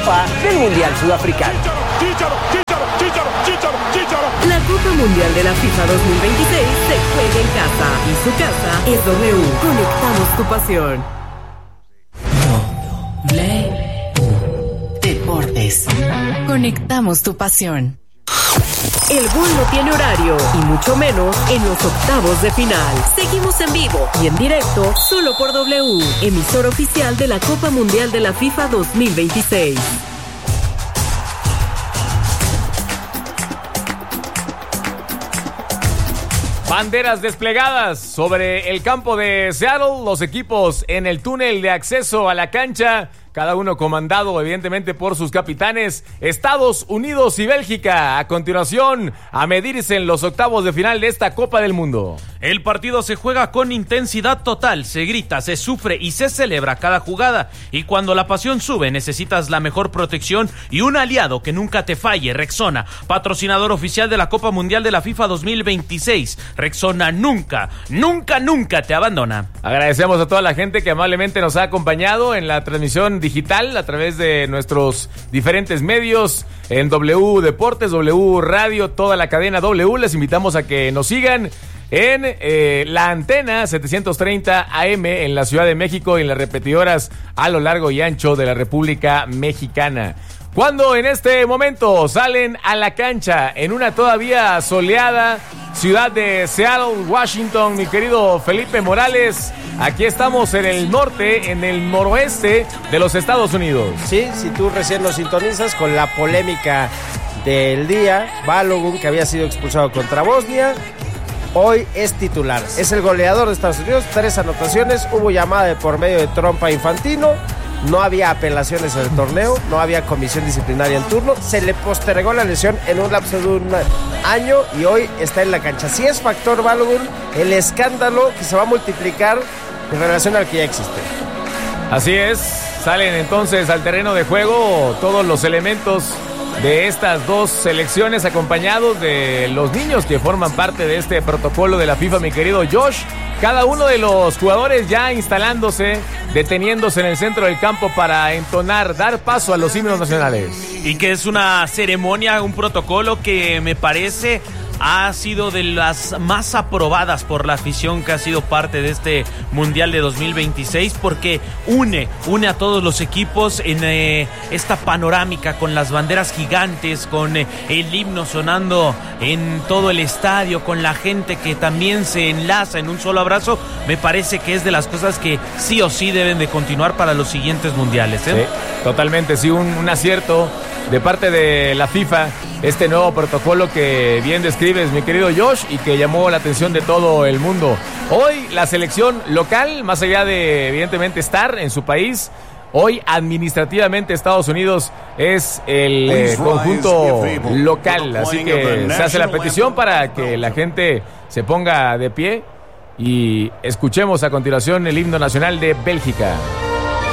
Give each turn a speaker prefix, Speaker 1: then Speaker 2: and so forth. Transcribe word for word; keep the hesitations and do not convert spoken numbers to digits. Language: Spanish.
Speaker 1: Copa del Mundial Sudafricano.
Speaker 2: La Copa Mundial de la FIFA dos mil veintiséis se juega en casa y su casa es W. Conectamos tu pasión.
Speaker 3: W Deportes. Conectamos tu pasión.
Speaker 2: El gol no tiene horario y mucho menos en los octavos de final. Seguimos en vivo y en directo solo por W, emisor oficial de la Copa Mundial de la FIFA dos mil veintiséis.
Speaker 4: Banderas desplegadas sobre el campo de Seattle, los equipos en el túnel de acceso a la cancha, cada uno comandado evidentemente por sus capitanes. Estados Unidos y Bélgica a continuación a medirse en los octavos de final de esta Copa del Mundo.
Speaker 5: El partido se juega con intensidad total, se grita, se sufre y se celebra cada jugada. Y cuando la pasión sube necesitas la mejor protección y un aliado que nunca te falle. Rexona, patrocinador oficial de la Copa Mundial de la FIFA dos mil veintiséis. Rexona nunca, nunca, nunca te abandona.
Speaker 4: Agradecemos a toda la gente que amablemente nos ha acompañado en la transmisión digital a través de nuestros diferentes medios en W Deportes, W Radio, toda la cadena W. Les invitamos a que nos sigan en eh, la antena setecientos treinta A M en la Ciudad de México y en las repetidoras a lo largo y ancho de la República Mexicana. Cuando en este momento salen a la cancha en una todavía soleada ciudad de Seattle, Washington, mi querido Felipe Morales, aquí estamos en el norte, en el noroeste de los Estados Unidos.
Speaker 6: Sí, si tú recién nos sintonizas con la polémica del día, Balogun, que había sido expulsado contra Bosnia, hoy es titular. Es el goleador de Estados Unidos, tres anotaciones, hubo llamada de por medio de trompa a Infantino. No había apelaciones en el torneo, no había comisión disciplinaria en turno, se le postergó la lesión en un lapso de un año y hoy está en la cancha. Si es factor Balogun, el escándalo que se va a multiplicar en relación al que ya existe.
Speaker 4: Así es, salen entonces al terreno de juego todos los elementos de estas dos selecciones acompañados de los niños que forman parte de este protocolo de la FIFA, mi querido Josh. Cada uno de los jugadores ya instalándose, deteniéndose en el centro del campo para entonar, dar paso a los himnos nacionales.
Speaker 5: Y que es una ceremonia, un protocolo que me parece ha sido de las más aprobadas por la afición que ha sido parte de este Mundial de dos mil veintiséis, porque une, une a todos los equipos en eh, esta panorámica con las banderas gigantes, con eh, el himno sonando en todo el estadio, con la gente que también se enlaza en un solo abrazo. Me parece que es de las cosas que sí o sí deben de continuar para los siguientes mundiales, ¿eh?
Speaker 4: Sí, totalmente, sí, un, un acierto de parte de la FIFA, este nuevo protocolo que bien describes, mi querido Josh, y que llamó la atención de todo el mundo. Hoy la selección local, más allá de evidentemente estar en su país, hoy administrativamente Estados Unidos es el eh, conjunto local, así que se hace la petición para que la gente se ponga de pie y escuchemos a continuación el himno nacional de Bélgica.